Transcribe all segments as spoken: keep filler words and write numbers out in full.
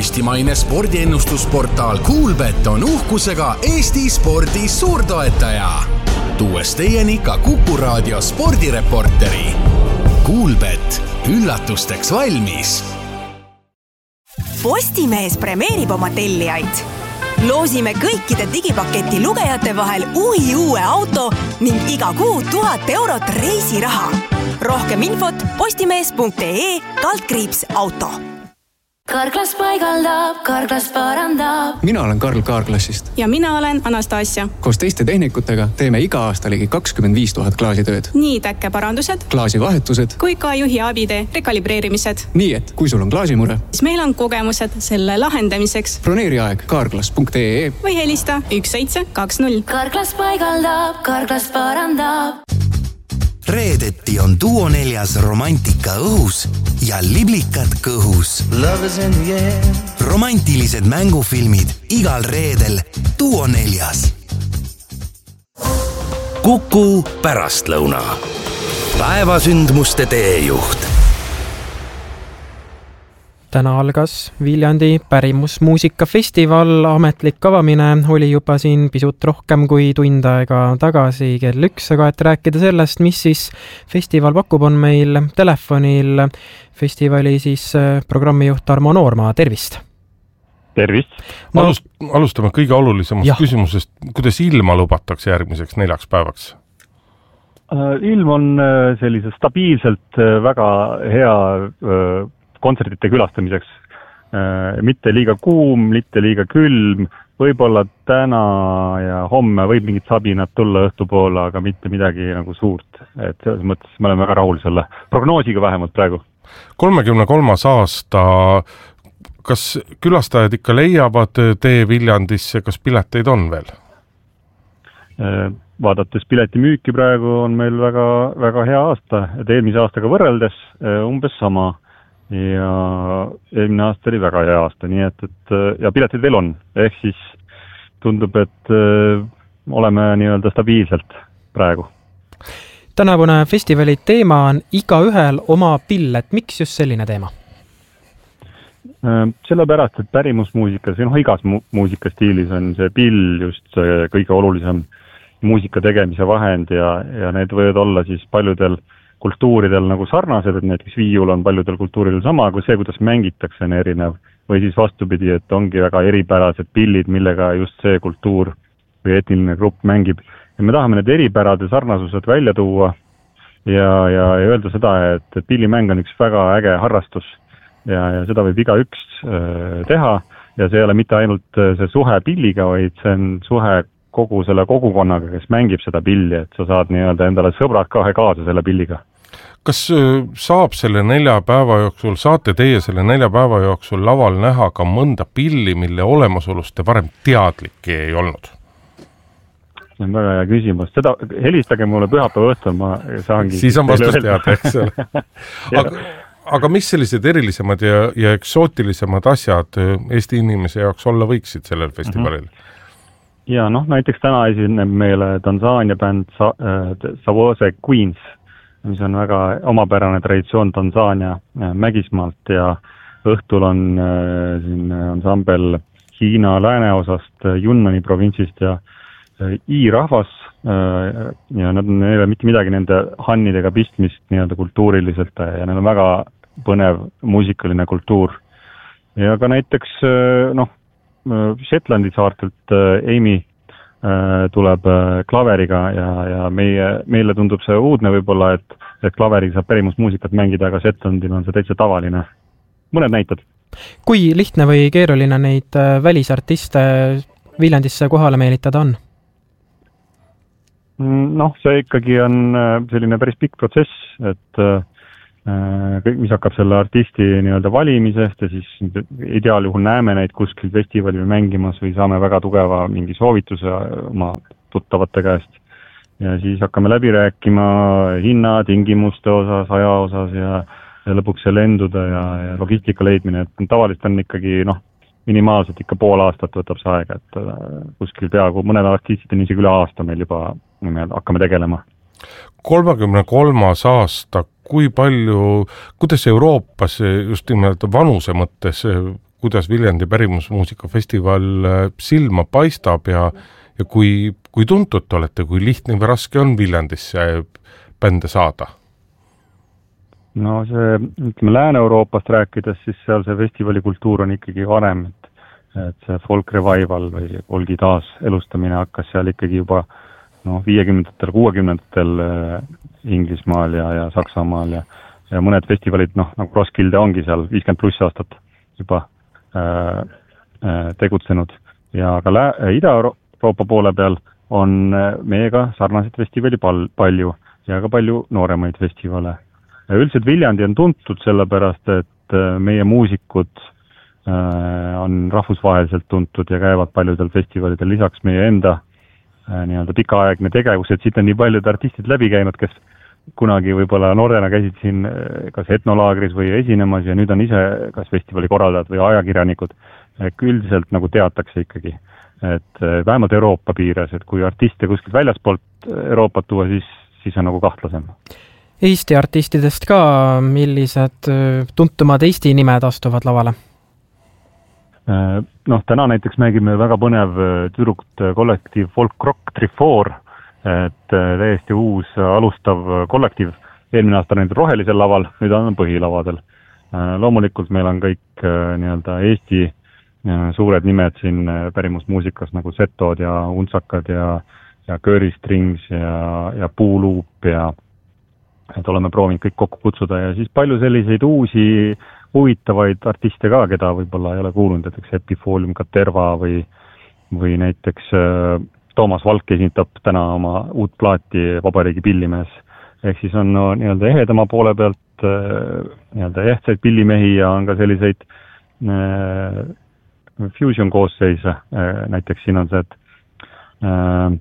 Eestimaine spordiennustusportaal Kuulbet on uhkusega Eesti spordi suurtoetaja. Tuues teieni ka Kuku Raadio spordireporteri. Kuulbet, üllatusteks valmis. Postimees premeerib oma tellijaid. Loosime kõikide digipaketi lugejate vahel uhi uue auto ning iga kuu tuhat eurot reisiraha. Rohkem infot postimees punkt ee kaldkriips auto. Karklas paigaldab, Karklas parandab. Mina olen Karl Kaarklassist. Ja mina olen Anastasia. Koos teiste tehnikutega teeme iga aasta ligi kakskümmend viis tuhat klaasitööd. Nii täkkeparandused, klaasivahetused kui ka juhi abide rekalibreerimised. Nii et, kui sul on klaasimure, siis meil on kogemused selle lahendamiseks. Broneeri aeg karklas punkt ee või helista üks seitse kaks null. Karklas paigaldab, Karklas parandab. Reedeti on Duo neljas romantika õhus ja liblikad kõhus. Romantilised mängufilmid igal reedel Duo neljas. Kuku pärastlõuna. Päevasündmuste teejuht. Täna algas Viljandi pärimusmuusikafestival. Ametlik avamine oli juba siin pisut rohkem kui tund aega tagasi kell üks, aga et rääkida sellest, mis siis festival pakub, on meil telefonil festivali siis programmijuht Tarmo Noormaa. Tervist! Tervist! No, Alust, alustame kõige olulisemast jah. küsimusest. Kuidas ilma lubatakse järgmiseks neljaks päevaks? Ilm on sellise stabiilselt väga hea kontserdite külastamiseks. Mitte liiga kuum, mitte liiga külm. Võib-olla täna ja homme võib mingid sabinad tulla õhtupoole, aga mitte midagi nagu suurt. Et selles mõttes me oleme väga rahul selle prognoosiga vähemalt praegu. kolmekümne kolmas aasta. Kas külastajad ikka leiavad tee Viljandisse? Kas pileteid on veel? Vaadates piletimüüki praegu on meil väga, väga hea aasta. Et eelmise aastaga võrreldes umbes sama. Ja eelmine aasta oli väga hea aasta, nii et, et ja piletid veel on. Ehk siis tundub, et öö, oleme nii-öelda stabiilselt praegu. Tänavune festivali teema on igaühel oma pill, et miks just selline teema? Sellepärast, et pärimusmuusikas, no igas mu- muusikastiilis on see pill just see kõige olulisem muusika tegemise vahend ja, ja need võivad olla siis paljudel kultuuridel nagu sarnased, et näiteks viiul on paljudel kultuuridel sama, kui see, kuidas mängitakse, on erinev. Või siis vastupidi, et ongi väga eripärased pillid, millega just see kultuur või etniline grupp mängib. Ja me tahame need eripärad ja sarnasused välja tuua ja, ja, ja öelda seda, et, et pillimäng on üks väga äge harrastus ja, ja seda võib iga üks äh, teha ja see ei ole mitte ainult see suhe pilliga, vaid see on suhe kogu selle kogukonnaga, kes mängib seda pilli, et sa saad nii-öelda endale sõbrad kahe kaasa selle pilliga. Kas saab selle nelja päeva jooksul, saate teie selle nelja päeva jooksul laval näha ka mõnda pilli, mille olemasolust te varem teadlik ei olnud? See on väga hea küsimus. Seda helistage mulle pühapäeva õhtul, ma saangi... Siis on vastus teada, eks ole. aga, aga mis sellised erilisemad ja, ja eksootilisemad asjad Eesti inimese jaoks olla võiksid sellel festivalil? Mm-hmm. Ja noh, näiteks täna esineb meile Tansaania bänd Sa- äh, Savose Queens, mis on väga omapärane traditsioon Tansaania mägismaalt ja õhtul on äh, siin ansambel Hiina lääneosast, Yunnani provintsist ja äh, I-rahvas äh, ja nad on neile mitte midagi nende hannidega pistmist nii-öelda kultuuriliselt ja neil on väga põnev muusikaline kultuur. Ja ka näiteks äh, noh, Shetlandi saartelt äh, Amy äh, tuleb äh, klaveriga ja, ja meie, meile tundub see uudne võib-olla, et, et klaveriga saab pärimusmuusikat mängida, aga Shetlandil on see täitsa tavaline. Mõned näited. Kui lihtne või keeruline neid äh, välisartiste Viljandisse kohale meelitada on? Noh, see ikkagi on äh, selline päris pikk protsess, et äh, kõik, mis hakkab selle artisti nii-öelda valimisest ja siis ideaaljuhul näeme neid kuskil festivalil mängimas või saame väga tugeva mingi soovituse oma tuttavate käest. Ja siis hakkame läbi rääkima hinna, tingimuste osas, aja osas ja, ja lõpuks see lenduda ja, ja logistika leidmine. Et tavaliselt on ikkagi noh, minimaalselt ikka pool aastat võtab see aega, et kuskil peaaegu mõned artistid on isegi üle aasta meil juba me hakkame tegelema. kolmekümne kolmas aasta, kui palju, kuidas Euroopas just nimelt vanuse mõttes, kuidas Viljandi pärimusmuusikafestival silma paistab ja, ja kui, kui tuntud te olete, kui lihtne või raske on Viljandisse bände saada? No see, ütleme Lääne-Euroopast rääkides, siis seal see festivalikultuur on ikkagi varem, et, et see folk revival või folgi taas elustamine hakkas seal ikkagi juba no, viiekümnendatel, kuuekümnendatel Inglismaal ja, ja Saksamaal ja, ja mõned festivalid, noh, nagu Roskilde ongi seal viiskümmend pluss aastat juba äh, äh, tegutsenud ja ka Lää- Ida-Euroopa poole peal on meiega sarnaseid festivali pal- palju ja ka palju nooremaid festivale. Ja üldiselt Viljandi on tuntud sellepärast, et meie muusikud on rahvusvaheliselt tuntud ja käivad paljudel festivalidel lisaks meie enda nii-öelda pikaaegne tegevus, et siit on nii paljud artistid läbi käinud, kes kunagi võib-olla noorena käisid siin kas etnolaagris või esinemas ja nüüd on ise kas festivali korraldajad või ajakirjanikud. Üldiselt nagu teatakse ikkagi, et vähemalt Euroopa piires, et kui artiste kuskilt väljaspoolt Euroopat tuua, siis, siis on nagu kahtlasem. Eesti artistidest ka, millised tuntumad Eesti nimed astuvad lavale? Noh, täna näiteks mängime väga põnev tüdrukt kollektiiv Folk Rock Trifoor, et täiesti uus alustav kollektiiv. Eelmine aasta on rohelisel laval, nüüd on põhilavadel. Loomulikult meil on kõik nii-öelda Eesti suured nimed siin pärimusmuusikas nagu Setod ja Untsakad ja, ja Curry Strings ja, ja Puuluup ja et oleme proovinud kõik kokku kutsuda ja siis palju selliseid uusi huvitavaid artiste ka, keda võib-olla ei ole kuulnud, näiteks Epifoolium Katerva või, või näiteks äh, Toomas Valk esitab täna oma uut plaati Vabariigi pillimees. Ehk siis on no, nii-öelda ehedama poole pealt äh, nii-öelda ehtsaid pillimehi ja on ka selliseid äh, fusion koosseise. Äh, näiteks siin on see, et äh,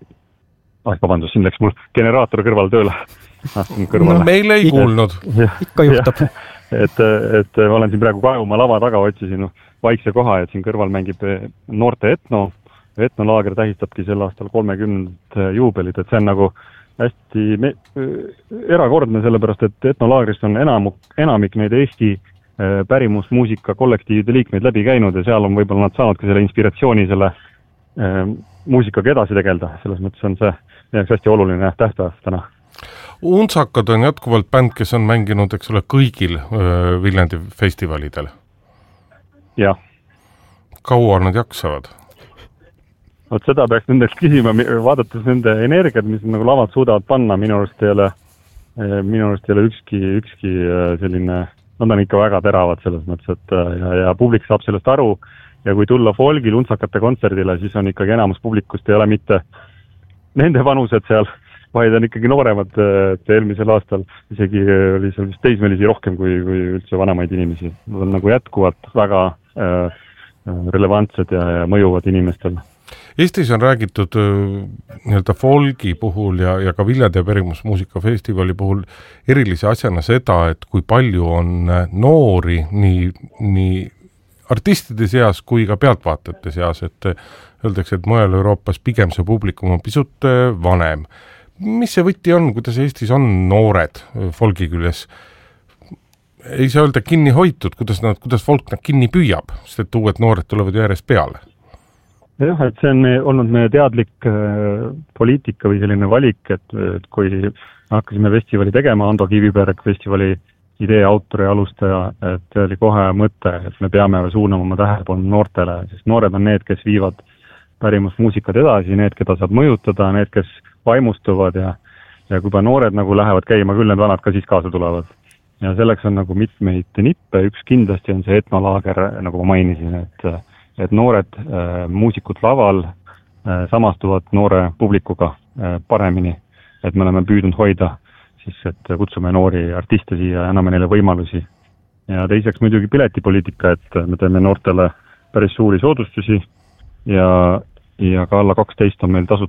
ah, vabandus, siin läks mul generaator kõrval tööle. Ah, no, meil ei kuulnud. Ikka juhtub. Et, et ma olen siin praegu Kajumaa lava taga otsisin no, vaikse koha, et siin kõrval mängib noorte etno. Etnolaager tähistabki sel aastal kolmekümnendat juubelit, et see on nagu hästi me, erakordne, sellepärast et etnolaagrist on enam, enamik neid Eesti pärimusmuusika kollektiivide liikmeid läbi käinud ja seal on võib-olla nad saanud ka selle inspiratsiooni selle äh, muusikaga edasi tegelda. Selles mõttes on see jääks hästi oluline tähtpäev täna. Untsakad on jätkuvalt bänd, kes on mänginud, eks ole, kõigil öö, Viljandi festivalidel. Jah. Kaua nad jaksavad? Vot seda peaks nendeks küsima, vaadates nende energiat, mis nagu lavad suudavad panna, minu arust ei ole, minu arust ei ole ükski, ükski selline, nad on ikka väga teravad selles mõttes, et ja, ja publik saab sellest aru ja kui tulla folgil Untsakate kontserdile, siis on ikkagi enamus publikust ei ole mitte nende vanused seal, vaid on ikkagi nooremad, et eelmisel aastal isegi oli seal vist teismelisi rohkem kui, kui üldse vanemaid inimesi. Nad on nagu jätkuvalt väga äh, relevantsed ja, ja mõjuvad inimestel. Eestis on räägitud nii-öelda folgi puhul ja, ja ka Viljandi pärimusmuusikafestivali puhul erilise asjana seda, et kui palju on noori nii, nii artistide seas kui ka pealtvaatajate seas, et öeldakse, et mujal Euroopas pigem see publikum on pisut vanem. Mis see võti on, kuidas Eestis on noored folgi küljes? Ei saa öelda kinni hoitud, kuidas, nad, kuidas folk nad kinni püüab, sest et uued noored tulevad järjest peale. Jah, et see on meie, olnud meie teadlik äh, poliitika või selline valik, et, et kui hakkasime festivali tegema, Ando Kiviberg festivali idee autori ja alustaja, et oli kohe mõte, et me peame suunama oma tähelepanu noortele, sest noored on need, kes viivad pärimusmuusikat edasi, need, keda saab mõjutada, need, kes vaimustuvad ja, ja kui pa noored nagu lähevad käima, küll need vanad ka siis kaasa tulevad. Ja selleks on nagu mitmeid nippe, üks kindlasti on see etnolaager, nagu ma mainisin, et, et noored äh, muusikud laval äh, samastuvad noore publikuga äh, paremini, et me oleme püüdnud hoida siis, et kutsume noori artiste siia ja anname neile võimalusi. Ja teiseks muidugi piletipoliitika, et me teeme noortele päris suuri soodustusi ja, ja ka alla kaksteist on meil tasud